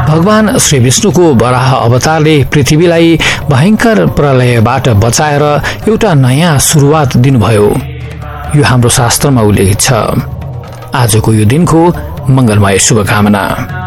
भगवान श्री विष्णुको वराह अवतारले पृथ्वीलाई भयंकर प्रलयबाट बचाएर एउटा नयाँ सुरुवात दिनुभयो, यो हाम्रो शास्त्रमा उल्लेखित छ। आजको यो दिनको मंगलमय शुभकामना।